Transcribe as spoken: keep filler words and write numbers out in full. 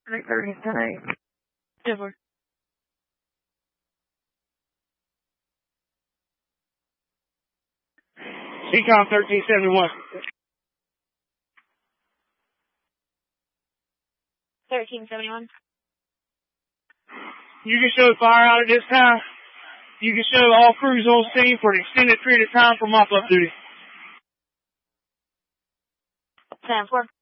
Night thirty tonight. ten four. C COM thirteen seventy-one. thirteen seventy-one. You can show fire out at this time. You can show all crews on scene for an extended period of time for mop-up duty. ten four.